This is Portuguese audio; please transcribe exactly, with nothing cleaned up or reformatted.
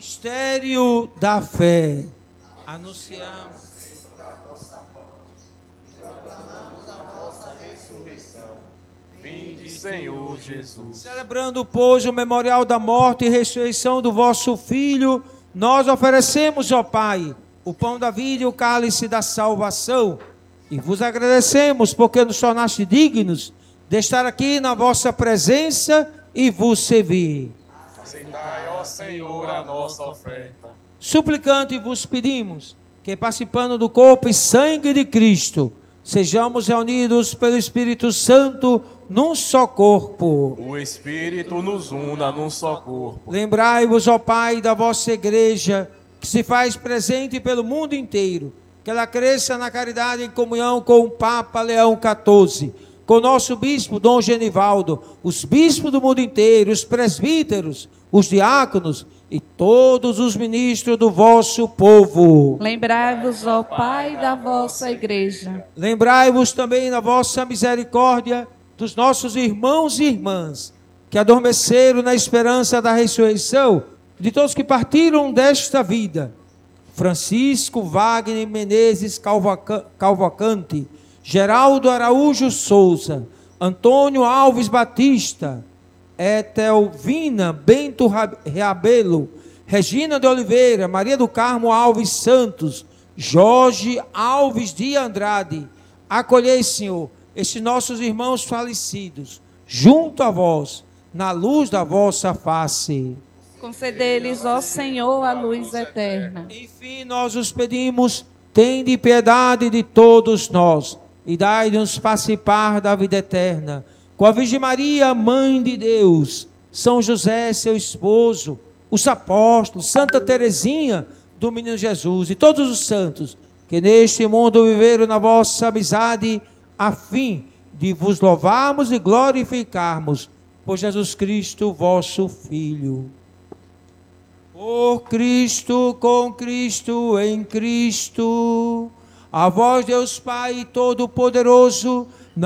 Mistério da fé. Anunciamos. Vinde, Senhor Jesus. Celebrando, pois, o memorial da morte e ressurreição do vosso Filho, nós oferecemos, ó Pai, o pão da vida e o cálice da salvação. E vos agradecemos, porque nos tornaste dignos de estar aqui na vossa presença e vos servir. Aceitai, ó Senhor, a nossa oferta. Suplicante vos pedimos que, participando do corpo e sangue de Cristo, sejamos reunidos pelo Espírito Santo num só corpo. O Espírito nos una num só corpo. Lembrai-vos, ó Pai, da vossa igreja, que se faz presente pelo mundo inteiro, que ela cresça na caridade em comunhão com o Papa Leão quatorze, com o nosso bispo Dom Genivaldo, os bispos do mundo inteiro, os presbíteros, os diáconos e todos os ministros do vosso povo. Lembrai-vos, ó Pai, da vossa igreja. Lembrai-vos também na vossa misericórdia dos nossos irmãos e irmãs, que adormeceram na esperança da ressurreição, de todos que partiram desta vida. Francisco Wagner Menezes Calvacante, Geraldo Araújo Souza, Antônio Alves Batista, Etelvina Bento Reabelo, Regina de Oliveira, Maria do Carmo Alves Santos, Jorge Alves de Andrade. Acolhei, Senhor, estes nossos irmãos falecidos, junto a vós, na luz da vossa face. Concedei-lhes, ó Senhor, a luz eterna. Enfim, nós os pedimos, tende piedade de todos nós, e dai-nos participar da vida eterna. Com a Virgem Maria, Mãe de Deus, São José, seu esposo, os apóstolos, Santa Teresinha do Menino Jesus e todos os santos que neste mundo viveram na vossa amizade, a fim de vos louvarmos e glorificarmos por Jesus Cristo, vosso Filho. Por Cristo, com Cristo, em Cristo, a vós, Deus Pai Todo-Poderoso,